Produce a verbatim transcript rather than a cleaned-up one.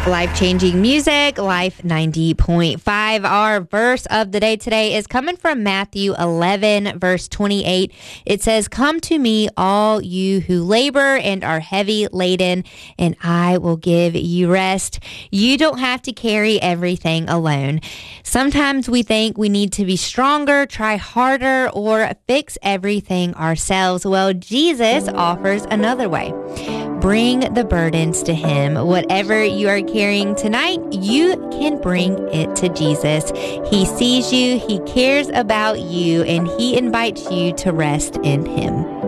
Life-changing music, Life ninety point five. Our verse of the day today is coming from Matthew eleven, verse twenty-eight. It says, "Come to me, all you who labor and are heavy laden, and I will give you rest." You don't have to carry everything alone. Sometimes we think we need to be stronger, try harder, or fix everything ourselves. Well, Jesus offers another way. Bring the burdens to him. Whatever you are carrying tonight, you can bring it to Jesus. He sees you, he cares about you, and he invites you to rest in him.